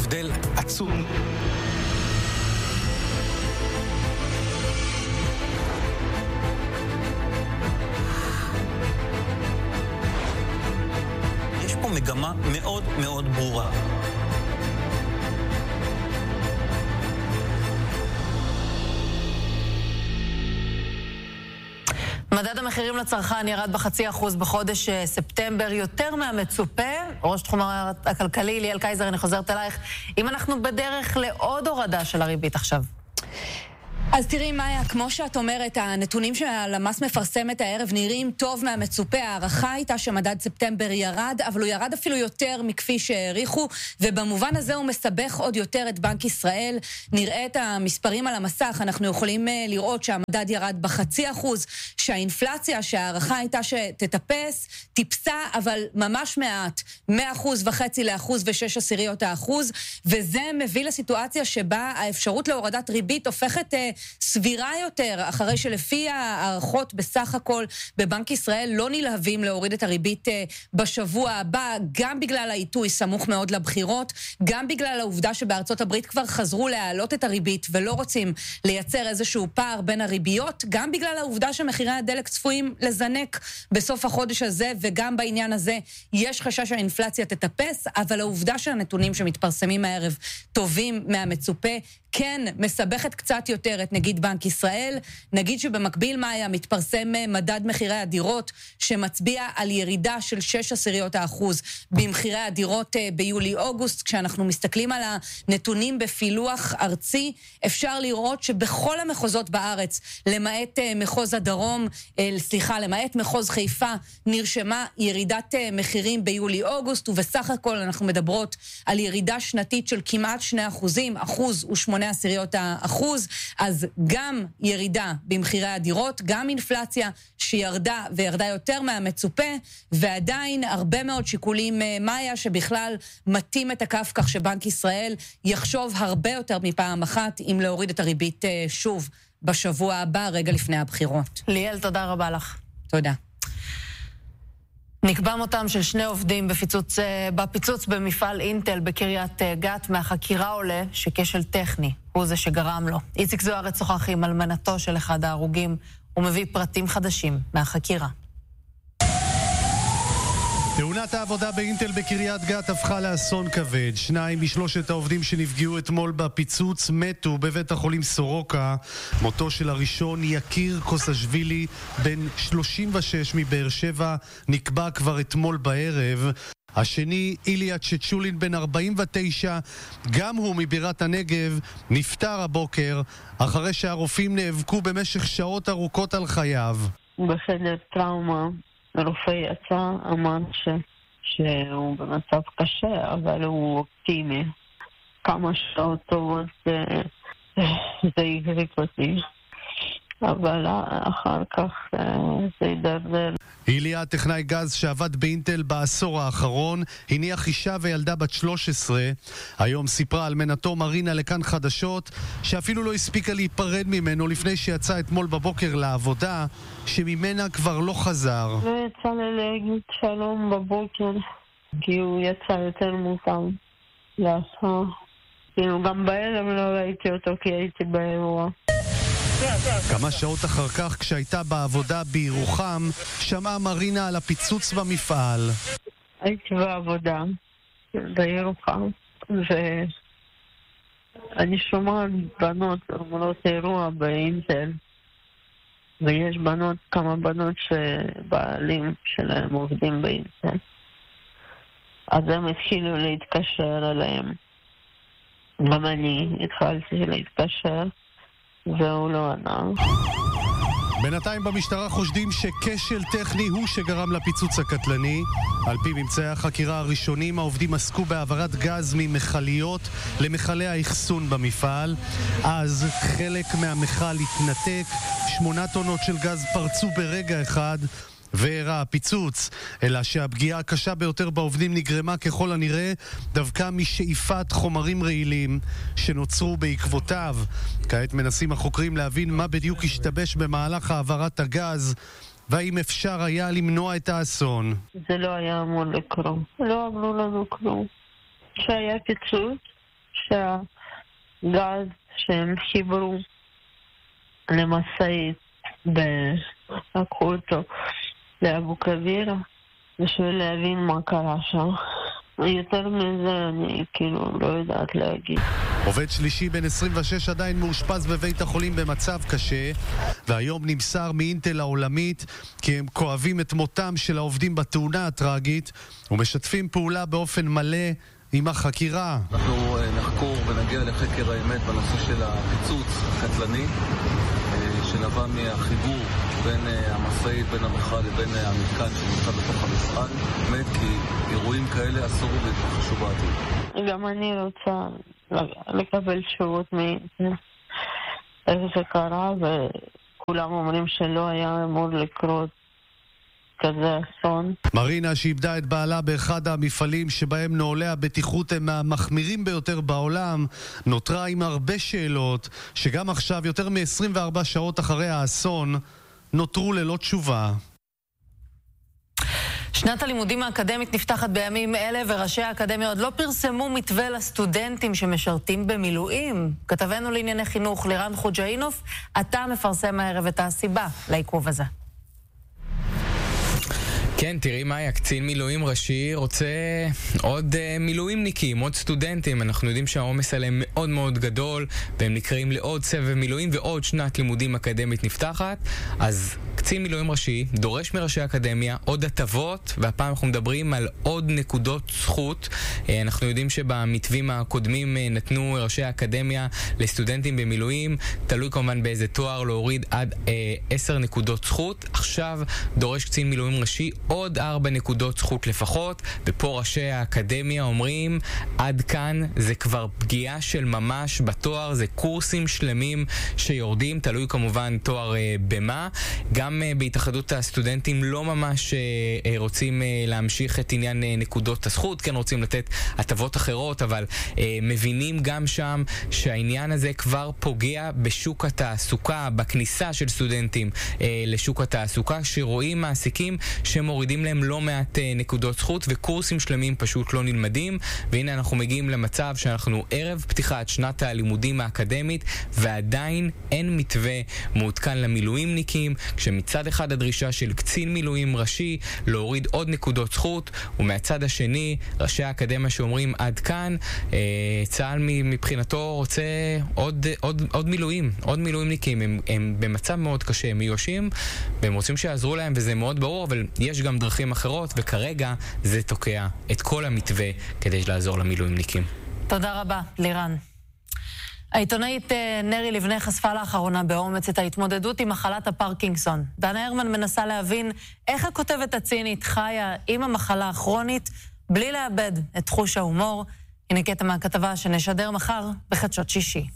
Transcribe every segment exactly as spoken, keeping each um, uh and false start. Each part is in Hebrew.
הבדל עצום. יש פה מגמה מאוד מאוד ברורה. מדד המחירים לצרכן ירד בחצי אחוז בחודש ספטמבר, יותר מהמצופה. ראש תחום הכלכלי, ליאל קייזר, אני חוזרת אלייך. אם אנחנו בדרך לעוד הורדה של הריבית עכשיו. אז תראי מאיה, כמו שאת אומרת, הנתונים שהלמ"ס מפרסמת הערב נראים טוב מהמצופה. הערכה הייתה שמדד ספטמבר ירד, אבל הוא ירד אפילו יותר מכפי שהעריכו, ובמובן הזה הוא מסבך עוד יותר את בנק ישראל. נראה את המספרים על המסך, אנחנו יכולים לראות שהמדד ירד בחצי אחוז, שהאינפלציה שהערכה הייתה שתטפס, טיפסה, אבל ממש מעט, מאחוז וחצי לאחוז ושש עשיריות האחוז, וזה מביא לסיטואציה שבה האפשרות להורדת ריבית הופכת סבירה יותר, אחרי שלפי הערכות בסך הכל בבנק ישראל לא נלהבים להוריד את הריבית בשבוע הבא, גם בגלל העיתוי סמוך מאוד לבחירות, גם בגלל העובדה שבארצות הברית כבר חזרו להעלות את הריבית ולא רוצים לייצר איזשהו פער בין הריביות, גם בגלל העובדה שמחירי הדלק צפויים לזנק בסוף החודש הזה, וגם בעניין הזה יש חשש שהאינפלציה תטפס, אבל העובדה שהנתונים שמתפרסמים הערב טובים מהמצופה כן מסבכת קצת יותר את נגיד בנק ישראל. נגיד שבמקביל מאיה מתפרסם מדד מחירי הדירות שמצביע על ירידה של שש עשיריות האחוז במחירי הדירות ביולי-אוגוסט. כשאנחנו מסתכלים על הנתונים בפילוח ארצי, אפשר לראות שבכל המחוזות בארץ, למעט מחוז הדרום, סליחה, למעט מחוז חיפה, נרשמה ירידת מחירים ביולי-אוגוסט, ובסך הכל אנחנו מדברות על ירידה שנתית של כמעט שני אחוזים, אחוז ושמונה עשיריות האחוז. אז גם ירידה במחירי הדירות, גם אינפלציה שירדה וירדה יותר מהמצופה, ועדיין הרבה מאוד שיקולים מאיה שבכלל מתאים את הכף כך שבנק ישראל יחשוב הרבה יותר מפעם אחת אם להוריד את הריבית שוב בשבוע הבא, רגע לפני הבחירות. ליאל, תודה רבה לך. תודה. נקבע מותם של שני עובדים בפיצוץ, בפיצוץ במפעל אינטל בקריית גת. מהחקירה עולה שכשל טכני הוא זה שגרם לו. איציק זוארץ שוחח עם אלמנתו של אחד ההרוגים ומביא פרטים חדשים מהחקירה. תאונת העבודה באינטל בקריית גת הפכה לאסון כבד. שניים משלושת העובדים שנפגעו אתמול בפיצוץ מתו בבית החולים סורוקה. מותו של הראשון, יקיר קוסשווילי, בן שלושים ושש מבאר שבע, נקבע כבר אתמול בערב. השני, איליה צ'צ'ולין, בן ארבעים ותשע, גם הוא מבירת הנגב, נפטר הבוקר אחרי שהרופאים נאבקו במשך שעות ארוכות על חייו. בחדר טראומה הרופא יצא, אמר ש... שהוא במצב קשה, אבל הוא אופטימי. כמה שעות טובות זה, זה יגריק אותי, אבל אחר כך זה ידרדר. איליה, טכנאי גז שעבד באינטל בעשור האחרון, הניח אישה וילדה בת שלוש עשרה. היום סיפרה אלמנתו מרינה לכאן חדשות שאפילו לא הספיקה להיפרד ממנו לפני שיצא אתמול בבוקר לעבודה, שממנה כבר לא חזר. לא יצא לי להגיד שלום בבוקר, כי הוא יצא יותר מוקדם לאחר. כאילו גם בערב לא ראיתי אותו כי הייתי באירוע. כמה שעות אחר כך, כשהייתה בעבודה בירוחם, שמעה מרינה על הפיצוץ במפעל. הייתי בעבודה בירוחם, ואני שומעת בנות אומרות אירוע באינטל, ויש בנות, כמה בנות שבעלים שלהם עובדים באינטל. אז הם התחילו להתקשר אליהם. גם אני התחלתי להתקשר, והוא לא ענה. בינתיים במשטרה חושדים שכשל טכני הוא שגרם לפיצוץ הקטלני. על פי ממצאי החקירה הראשונים, העובדים עסקו בהעברת גז ממכליות למכלי האחסון במפעל. אז חלק מהמכל התנתק, שמונה טונות של גז פרצו ברגע אחד והראה הפיצוץ, אלא שהפגיעה הקשה ביותר בעובדים נגרמה ככל הנראה דווקא משאיפת חומרים רעילים שנוצרו בעקבותיו. כעת מנסים החוקרים להבין מה בדיוק השתבש במהלך העברת הגז, והאם אפשר היה למנוע את האסון. זה לא היה אמור לקרות. לא אמרו לנו כלום. שהיה פיצוץ, שהגז שהם חיברו למשאית ולקחו אותו לאבו כביר בשביל להבין מה קרה שם. יותר מזה אני כאילו לא יודעת להגיד. עובד שלישי בן עשרים ושש עדיין מאושפז בבית החולים במצב קשה, והיום נמסר מאינטל העולמית כי הם כואבים את מותם של העובדים בתאונה הטרגית ומשתפים פעולה באופן מלא עם החקירה. אנחנו נחקור ונגיע לחקר האמת בנושא של הפיצוץ הקטלני שנבע מהחיבור בין המשאית, בין המכל לבין המתקן שנמצא בתוך המפעל. באמת כי אירועים כאלה אסור להתרחשו בעתיד. גם אני רוצה לקבל תשובות מאיך זה קרה, וכולם אומרים שלא היה אמור לקרות כזה אסון. מרינה, שאיבדה את בעלה באחד המפעלים שבהם נוהלי הבטיחות הם המחמירים ביותר בעולם, נותרה עם הרבה שאלות שגם עכשיו, יותר מ-עשרים וארבע שעות אחרי האסון, נותרו ללא תשובה. שנת הלימודים האקדמית נפתחת בימים אלה, וראשי האקדמיה עוד לא פרסמו מתווה לסטודנטים שמשרתים במילואים. כתבנו לענייני חינוך לירן חוג'אינוף, אתה מפרסם הערב את הסיבה לעיכוב הזה. כן, תראי מאיה, קצין מילואים ראשי רוצה עוד uh, מילואימניקים, עוד סטודנטים. אנחנו יודעים שהעומס עליהם מאוד מאוד גדול, והם נקראים לעוד סבב מילואים ועוד שנת לימודים אקדמית נפתחת. אז קצין מילואים ראשי דורש מראשי האקדמיה עוד הטבות, והפעם אנחנו מדברים על עוד נקודות זכות. Uh, אנחנו יודעים שבמתווים הקודמים uh, נתנו ראשי האקדמיה לסטודנטים במילואים, תלוי כמובן באיזה תואר, להוריד עד uh, עשר נקודות זכות. עכשיו דורש קצין מילואים ראשי עוד ארבע נקודות זכות לפחות, ופה ראשי האקדמיה אומרים עד כאן זה כבר פגיעה של ממש בתואר, זה קורסים שלמים שיורדים, תלוי כמובן תואר אה, במה. גם אה, בהתאחדות הסטודנטים לא ממש אה, אה, רוצים אה, להמשיך את עניין אה, נקודות הזכות, כן רוצים לתת הטבות אחרות, אבל אה, מבינים גם שם שהעניין הזה כבר פוגע בשוק התעסוקה, בכניסה של סטודנטים אה, לשוק התעסוקה, שרואים מעסיקים שמורידים להם לא מעט נקודות זכות וקורסים שלמים פשוט לא נלמדים. והנה אנחנו מגיעים למצב שאנחנו ערב פתיחת שנת הלימודים האקדמית ועדיין אין מתווה מעודכן למילואימניקים, כשמצד אחד הדרישה של קצין מילואים ראשי להוריד עוד נקודות זכות, ומהצד השני ראשי האקדמיה שאומרים עד כאן. צה"ל מבחינתו רוצה עוד, עוד, עוד מילואים, עוד מילואימניקים. הם, הם במצב מאוד קשה, הם מיושים והם רוצים שיעזרו להם, וזה מאוד ברור, אבל יש גם דרכים אחרות, וכרגע זה תוקע את כל המתווה כדי לעזור למילואימניקים. תודה רבה, לירן. העיתונאית נרי לבנה חשפה לאחרונה באומץ את ההתמודדות עם מחלת הפרקינגסון. דנה הרמן מנסה להבין איך הכותבת הצינית חיה עם המחלה הכרונית בלי לאבד את תחוש ההומור. הנה קטע מהכתבה שנשדר מחר בחדשות שישי.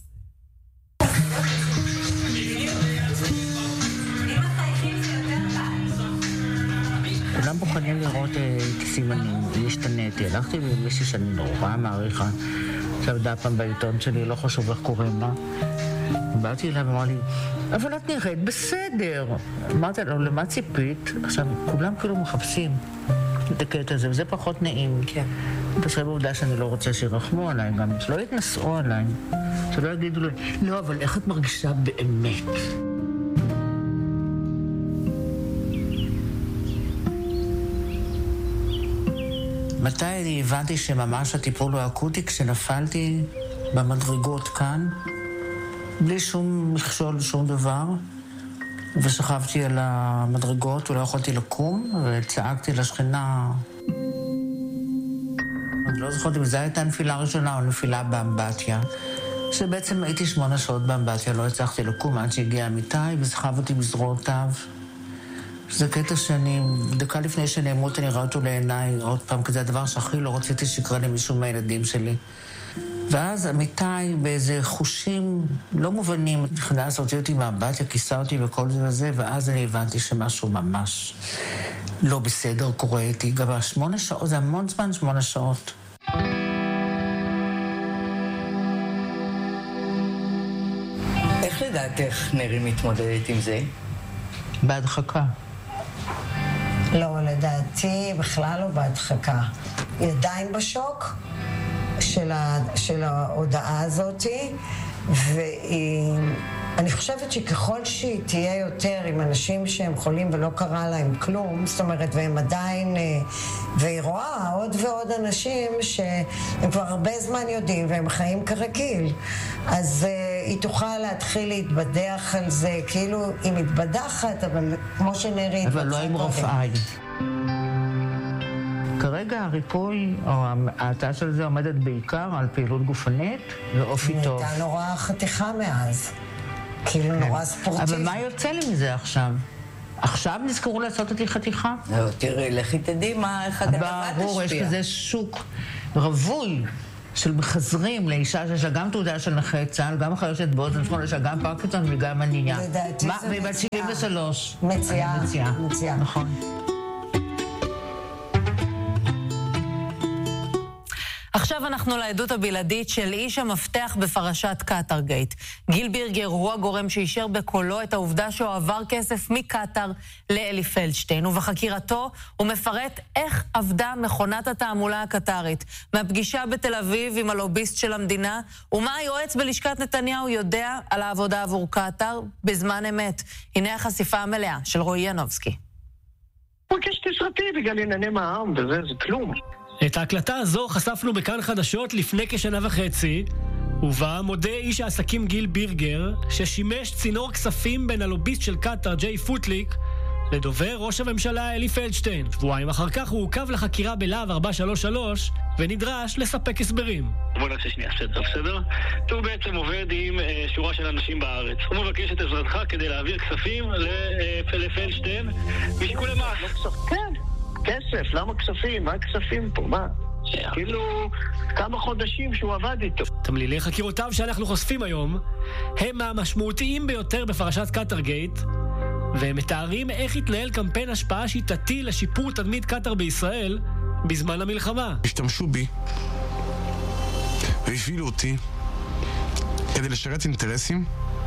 כולם בוחנים לראות את סימנים, השתניתי, הלכתי למישהי שאני נורא מעריכה, שעבדה פעם בעיתון שלי, לא חשוב איך קוראים לה. באתי אליו ואמרה לי, אבל את נראית בסדר. אמרתי לו, למה ציפית? עכשיו, כולם כאילו מחפשים את הקטע הזה, וזה פחות נעים. כן. פשוט בעובדה שאני לא רוצה שירחמו עליי, גם שלא יתנסו עליי, שלא יגידו לי, לא, אבל איך את מרגישה באמת? מתי אני הבנתי שממש הטיפול הוא אקוטי? כשנפלתי במדרגות כאן, בלי שום מכשול, שום דבר, ושכבתי על המדרגות ולא יכולתי לקום, וצעקתי לשכנה. אני לא זוכרת אם זו הייתה נפילה ראשונה או נפילה באמבטיה, שבעצם הייתי שמונה שעות באמבטיה, לא הצלחתי לקום עד שהגיע אמיתי, וסחבתי בזרועותיו. זה קטע שאני, דקה לפני שאני אמות, אני ראה אותו לעיניי עוד פעם, כי זה הדבר שהכי לא רציתי שיקרה למישהו מהילדים שלי. ואז אמיתי באיזה חושים לא מובנים, נכנס, הוציא אותי מהבטיה, כיסה אותי וכל זה וזה, ואז אני הבנתי שמשהו ממש לא בסדר קורה איתי. גם שמונה שעות, זה המון זמן, שמונה שעות. איך לדעתך נרי מתמודדת עם זה? בהדחקה. לא, לדעתי בכלל לא בהדחקה. היא עדיין בשוק של, ה, של ההודעה הזאת, ואני חושבת שככל שהיא תהיה יותר עם אנשים שהם חולים ולא קרה להם כלום, זאת אומרת, והם עדיין, והיא רואה עוד ועוד אנשים שהם כבר הרבה זמן יודעים והם חיים כרגיל, אז היא תוכל להתחיל להתבדח על זה, כאילו היא מתבדחת, אבל כמו שנראית... אבל לא עם רופאי. כרגע הריפוי, או ההצעה של זה עומדת בעיקר על פעילות גופנית ואופי טוב. הייתה נורא חתיכה מאז. כאילו נורא ספורטיב. אבל מה יוצא לי מזה עכשיו? עכשיו נזכרו לעשות אותי חתיכה? לא, תראי, לכי תדעי מה, איך הדבר תשפיע. ברור, יש כזה שוק רווי של מחזרים לאישה שיש לה גם תעודה של נכה צה"ל, גם חרשת באוזן שמאל, יש לה גם פרקינסון וגם מניעה. לדעתי זה מציאה. והיא בת שבעים ושלוש. מציאה. מציאה. מציאה. נכון. עכשיו אנחנו לעדות הבלעדית של איש המפתח בפרשת קטר גייט. גיל בירגר הוא הגורם שאישר בקולו את העובדה שהוא עבר כסף מקטר לאלי פלדשטיין, ובחקירתו הוא מפרט איך עבדה מכונת התעמולה הקטרית, מהפגישה בתל אביב עם הלוביסט של המדינה, ומה היועץ בלשכת נתניהו יודע על העבודה עבור קטר בזמן אמת. הנה החשיפה המלאה של רועי ינובסקי. הוא בקש תסרטי בגלל ענייני מע"מ וזה, זה כלום. את ההקלטה הזו חשפנו בכאן חדשות לפני כשנה וחצי, ובה מודה איש העסקים גיל בירגר, ששימש צינור כספים בין הלוביסט של קטר, ג'יי פוטליק, לדובר ראש הממשלה אלי פלדשטיין. שבועיים אחר כך הוא עוכב לחקירה בלהב ארבע שלוש שלוש, ונדרש לספק הסברים. בוא נעשה שנייה סדר, בסדר? הוא בעצם עובד עם אה, שורה של אנשים בארץ. הוא מבקש את עזרתך כדי להעביר כספים לפלדשטיין, משיקולי מס. כן. כסף, למה כספים? מה הכספים פה? מה? כאילו כמה חודשים שהוא עבד איתו. תמלילי חקירותיו שאנחנו חושפים היום הם מהמשמעותיים ביותר בפרשת קטר גייט, והם מתארים איך התנהל קמפיין השפעה שיטתי לשיפור תדמית קטר בישראל בזמן המלחמה. השתמשו בי והפעילו אותי כדי לשרת אינטרסים,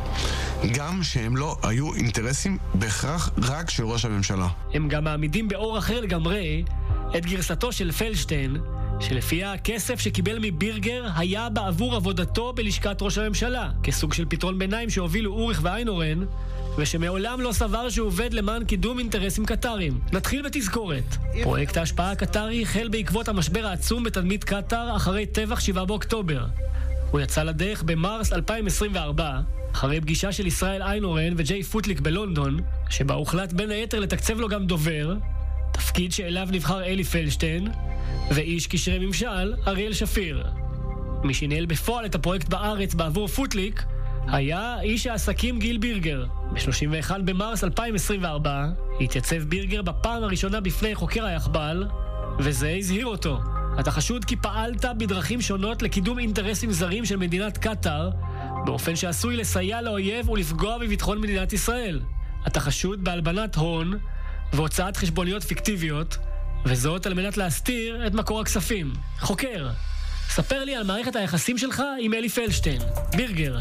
גם שהם לא היו אינטרסים בהכרח רק של ראש הממשלה. הם גם מעמידים באור אחר לגמרי את גרסתו של פלדשטיין, שלפיה הכסף שקיבל מבירגר היה בעבור עבודתו בלשכת ראש הממשלה, כסוג של פתרון ביניים שהובילו אוריך ואיינורן, ושמעולם לא סבר שהוא עובד למען קידום אינטרסים קטרים. נתחיל בתזכורת. פרויקט ההשפעה הקטרי החל בעקבות המשבר העצום בתדמית קטר אחרי טבח שבעה באוקטובר. הוא יצא לדרך במרס אלפיים עשרים וארבע, אחרי פגישה של ישראל איינורן וג'יי פוטליק בלונדון, שבה הוחלט בין היתר לתקצב לו גם דובר, תפקיד שאליו נבחר אלי פלדשטיין, ואיש קשרי ממשל, אריאל שפיר. מי שניהל בפועל את הפרויקט בארץ בעבור פוטליק, היה איש העסקים גיל בירגר. ב-שלושים ואחד במרס אלפיים עשרים וארבע התייצב בירגר בפעם הראשונה בפני חוקר היחבל, וזה הזהיר אותו. אתה חשוד כי פעלת בדרכים שונות לקידום אינטרסים זרים של מדינת קטר, באופן שעשוי לסייע לאויב ולפגוע בביטחון מדינת ישראל. אתה חשוד בהלבנת הון והוצאת חשבוניות פיקטיביות, וזאת על מנת להסתיר את מקור הכספים. חוקר, ספר לי על מערכת היחסים שלך עם אלי פלדשטיין. בירגר,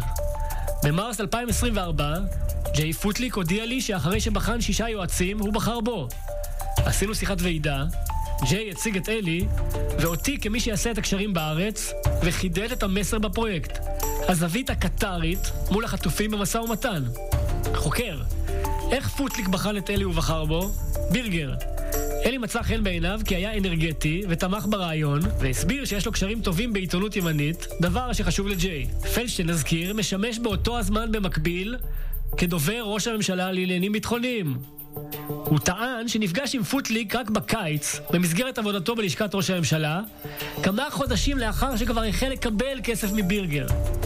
במרס אלפיים עשרים וארבע, ג'יי פוטליק הודיע לי שאחרי שבחן שישה יועצים, הוא בחר בו. עשינו שיחת ועידה, ג'יי הציג את אלי, ואותי כמי שיעשה את הקשרים בארץ, וחידד את המסר בפרויקט. הזווית הקטרית מול החטופים במשא ומתן. חוקר, איך פוטליק בחן את אלי ובחר בו? בירגר, אלי מצא חן בעיניו כי היה אנרגטי ותמך ברעיון, והסביר שיש לו קשרים טובים בעיתונות ימנית, דבר שחשוב לג'יי. פלדשטיין, נזכיר, משמש באותו הזמן במקביל כדובר ראש הממשלה לעניינים ביטחוניים. הוא טען שנפגש עם פוטליק רק בקיץ, במסגרת עבודתו בלשכת ראש הממשלה, כמה חודשים לאחר שכבר החל לקבל כסף מבירגר.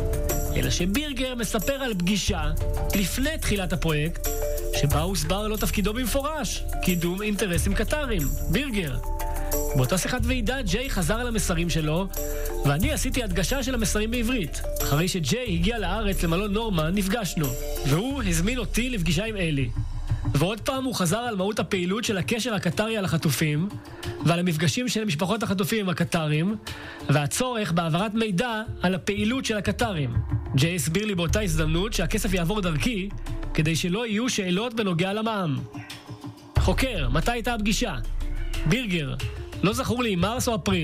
אלא שבירגר מספר על פגישה לפני תחילת הפרויקט, שבה הוסבר לו תפקידו במפורש, קידום אינטרסים קטרים. בירגר. באותה שיחת ועידה ג'יי חזר על המסרים שלו, ואני עשיתי הדגשה של המסרים בעברית. אחרי שג'יי הגיע לארץ למלון נורמן, נפגשנו, והוא הזמין אותי לפגישה עם אלי. ועוד פעם הוא חזר על מהות הפעילות של הקשר הקטרי על החטופים, ועל המפגשים של משפחות החטופים עם הקטרים, והצורך בהעברת מידע על הפעילות של הקטרים. ג'יי הסביר לי באותה הזדמנות שהכסף יעבור דרכי, כדי שלא יהיו שאלות בנוגע למע"מ. חוקר, מתי הייתה הפגישה? בירגר, לא זכור לי, מרס או אפריל.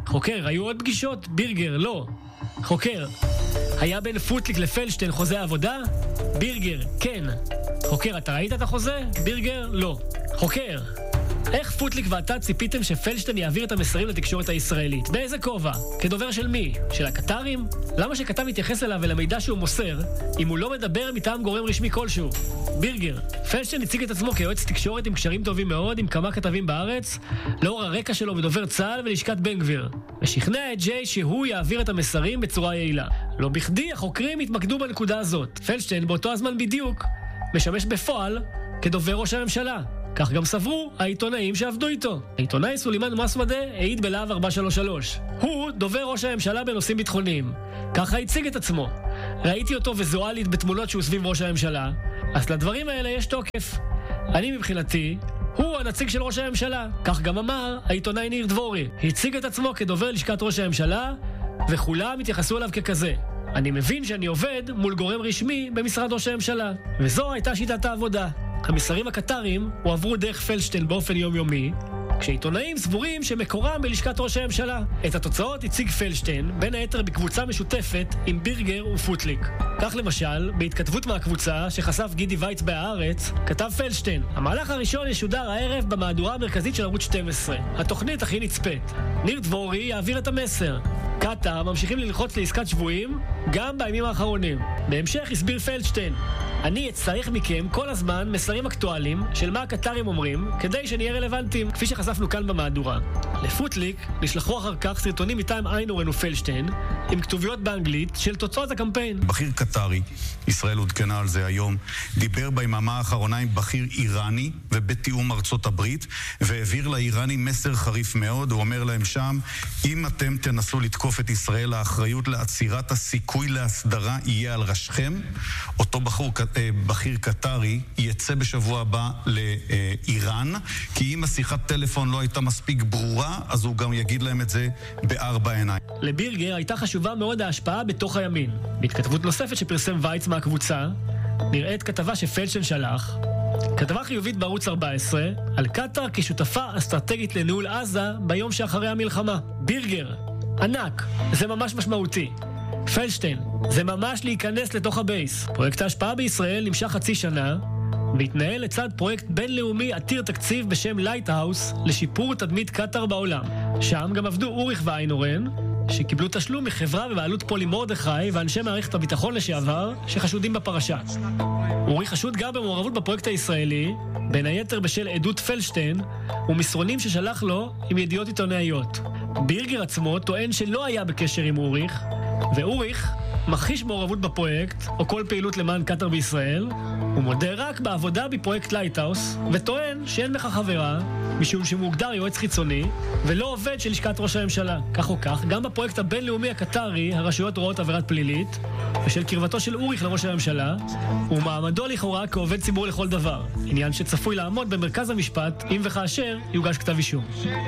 חוקר, היו עוד פגישות? בירגר, לא. חוקר, היה בין פוטליק לפלדשטיין חוזה עבודה? בירגר, כן. חוקר, אתה ראית את החוזה? בירגר, לא. חוקר, איך פוטליק ואתה ציפיתם שפלדשטיין יעביר את המסרים לתקשורת הישראלית? באיזה כובע? כדובר של מי? של הקטרים? למה שכתב יתייחס אליו ולמידע שהוא מוסר, אם הוא לא מדבר מטעם גורם רשמי כלשהו? בירגר, פלדשטיין הציג את עצמו כיועץ תקשורת עם קשרים טובים מאוד עם כמה כתבים בארץ, לאור הרקע שלו בדובר צה"ל ולשכת בן גביר, ושכנע את ג'יי שהוא יעביר את המסרים בצורה יעילה. לא בכדי החוקרים התמקדו בנקודה הזאת. פלדשטיין באותו הזמן בדיוק משמש בפועל כדובר ראש הממשלה. כך גם סברו העיתונאים שעבדו איתו. העיתונאי סולימאן מסוודה העיד בלהב ארבע שלוש שלוש. הוא דובר ראש הממשלה בנושאים ביטחוניים. ככה הציג את עצמו. ראיתי אותו וזואלית בתמונות שהוא סביב ראש הממשלה, אז לדברים האלה יש תוקף. אני מבחינתי, הוא הנציג של ראש הממשלה. כך גם אמר העיתונאי ניר דבורי. הציג את עצמו כדובר לשכת ראש הממשלה, וכולם התייחסו אליו ככזה. אני מבין שאני עובד מול גורם רשמי במשרד ראש הממשלה. וזו הייתה שיטת העבודה. המסרים הקטרים הועברו דרך פלדשטיין באופן יומיומי, כשעיתונאים סבורים שמקורם בלשכת ראש הממשלה. את התוצאות הציג פלדשטיין, בין היתר בקבוצה משותפת עם בירגר ופוטליק. כך למשל, בהתכתבות מהקבוצה שחשף גידי וייץ בהארץ, כתב פלדשטיין, המהלך הראשון ישודר הערב במהדורה המרכזית של ערוץ שתים עשרה. התוכנית הכי נצפית. ניר דבורי יעביר את המסר. קטר ממשיכים ללחוץ לעסקת שבויים גם בימים האחרונים. בהמשך הסביר פלדשטיין, אני אצטרך מכם כל הזמן מסרים אקטואליים של מה הקטרים אומרים, כדי שנהיה רלוונטיים, כפי שחשפנו כאן במהדורה. לפוטליק נשלחו אחר כך סרטונים מטעם איינורן ופלדשטיין, עם כתוביות באנגלית של תוצאות הקמפיין. בכיר קטרי, ישראל עודכנה על זה היום, דיבר ביממה האחרונה עם בכיר איראני ובתיאום ארצות הברית, והעביר לאיראנים מסר חריף מאוד. הוא אומר להם שם, אם אתם תנסו לתקוף את ישראל, האחריות לעצירת הסיכוי להסדרה יהיה על ראשכם. אותו בחור, בכיר קטרי יצא בשבוע הבא לאיראן, כי אם השיחת טלפון לא הייתה מספיק ברורה, אז הוא גם יגיד להם את זה בארבע עיניים. לבירגר הייתה חשובה מאוד ההשפעה בתוך הימין. בהתכתבות נוספת שפרסם וייץ מהקבוצה, נראית כתבה שפלדשטיין שלח, כתבה חיובית בערוץ ארבע עשרה, על קטר כשותפה אסטרטגית לניהול עזה ביום שאחרי המלחמה. בירגר, ענק, זה ממש משמעותי. פלדשטיין, זה ממש להיכנס לתוך הבייס. פרויקט ההשפעה בישראל נמשך חצי שנה, והתנהל לצד פרויקט בינלאומי עתיר תקציב בשם לייטהאוס לשיפור תדמית קטר בעולם. שם גם עבדו אוריך ואיינורן, שקיבלו תשלום מחברה בבעלות פולי מרדכי ואנשי מערכת הביטחון לשעבר שחשודים בפרשה. אוריך חשוד גם במעורבות בפרויקט הישראלי, בין היתר בשל עדות פלדשטיין ומסרונים ששלח לו עם ידיעות עיתונאיות. בירגר עצמו טוען שלא היה בקשר עם אוריך, ואוריך מכחיש מעורבות בפרויקט או כל פעילות למען קטר בישראל. הוא מודה רק בעבודה בפרויקט לייטהאוס, וטוען שאין בכך עבירה, משום שמוגדר יועץ חיצוני ולא עובד של לשכת ראש הממשלה. כך או כך, גם בפרויקט הבינלאומי הקטרי הרשויות רואות עבירת פלילית, ושל קרבתו של אוריך לראש הממשלה, ומעמדו לכאורה כעובד ציבור לכל דבר, עניין שצפוי לעמוד במרכז המשפט אם וכאשר יוגש כתב אישום.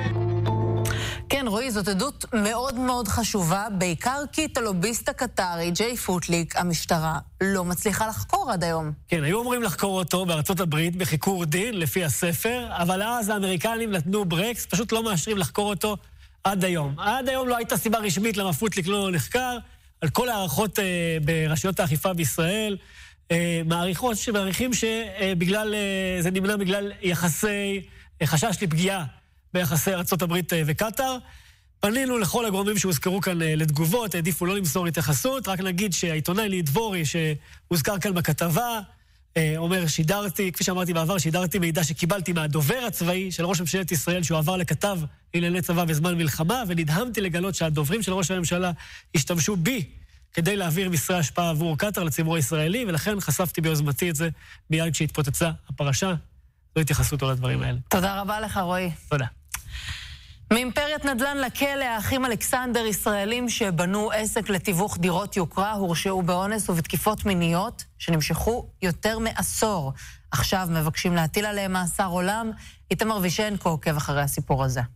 כן, רועי, זאת עדות מאוד מאוד חשובה, בעיקר כי את הלוביסט הקטרי, ג'יי פוטליק, המשטרה לא מצליחה לחקור עד היום. כן, היו אומרים לחקור אותו בארצות הברית בחיקור דין לפי הספר, אבל אז האמריקנים נתנו ברקס, פשוט לא מאשרים לחקור אותו עד היום. עד היום לא הייתה סיבה רשמית למה פוטליק לא נחקר, על כל הערכות אה, ברשויות האכיפה בישראל, אה, מעריכות שמעריכים שבגלל, אה, זה נמנע בגלל יחסי, אה, חשש לפגיעה ביחסי ארצות הברית וקטר. פנינו לכל הגורמים שהוזכרו כאן לתגובות, העדיפו לא למסור התייחסות, רק נגיד שהעיתונאי ניר דבורי שהוזכר כאן בכתבה, אומר שידרתי, כפי שאמרתי בעבר, שידרתי מידע שקיבלתי מהדובר הצבאי של ראש ממשלת ישראל, שהוא עבר לכתב לענייני צבא בזמן מלחמה, ונדהמתי לגלות שהדוברים של ראש הממשלה השתמשו בי כדי להעביר מסרי השפעה עבור קטר לציבור הישראלי, ולכן חשפתי ביוזמתי את זה מיד כשהתפוצצה הפרשה. לא התייחסות על הדברים האלה. תודה רבה לך, רועי. תודה. מאימפריית נדל"ן לכלא, האחים אלכסנדר, ישראלים שבנו עסק לתיווך דירות יוקרה, הורשעו באונס ובתקיפות מיניות שנמשכו יותר מעשור. עכשיו מבקשים להטיל עליהם מאסר עולם. איתמר וישנקו עוקב אחרי הסיפור הזה.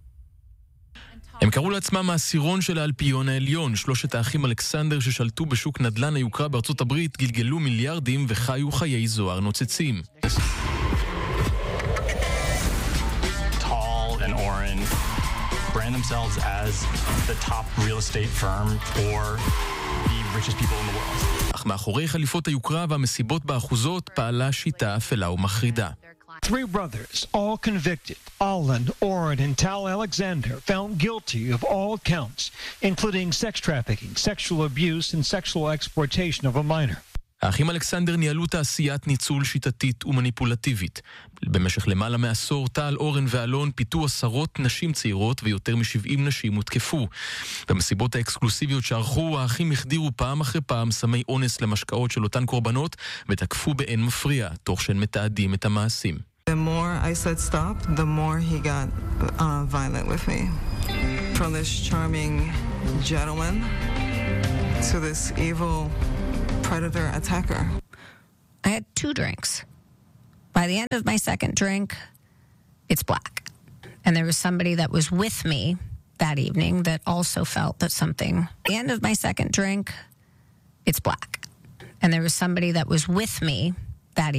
הם קראו לעצמם העשירון של האלפיון העליון. שלושת האחים אלכסנדר ששלטו בשוק נדל"ן היוקרה בארצות הברית גלגלו מיליארדים וחיו חיי זוהר נוצצים. Tall and orange, brand brand themselves as the top real estate firm or the richest people in the world. אך מאחורי חליפות היוקרה והמסיבות באחוזות פעלה שיטה אפלה ומחרידה. Three brothers, all convicted. Alan, Oren, and Tal Alexander found guilty of all counts, including sex trafficking, sexual abuse, and sexual exploitation of a minor. האחים אלכסנדר ניהלו תעשיית ניצול שיטתית ומניפולטיבית. במשך למעלה מעשור טל, אורן ואלון פיתו עשרות נשים צעירות ויותר מ-שבעים נשים הותקפו. במסיבות האקסקלוסיביות שערכו, האחים החדירו פעם אחרי פעם סמי אונס למשקאות של אותן קורבנות ותקפו באין מפריע, תוך שהן מתעדים את המעשים. The more I said stop, the more he got uh, violent with me. From this charming gentleman to this evil predator attacker. I had two drinks. By the end of my second drink, it's black. And there was somebody that was with me that evening that also felt that something. At the end of my second drink, it's black. And there was somebody that was with me